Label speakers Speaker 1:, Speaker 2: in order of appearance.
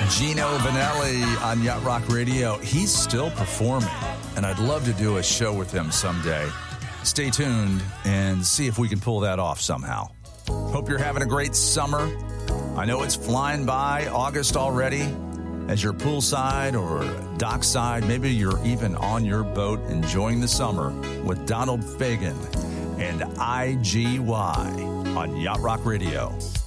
Speaker 1: Gino Vanelli on Yacht Rock Radio. He's still performing, and I'd love to do a show with him someday. Stay tuned and see if we can pull that off somehow. Hope you're having a great summer. I know it's flying by, August already. As you're poolside or dockside, maybe you're even on your boat enjoying the summer with Donald Fagen and IGY on Yacht Rock Radio.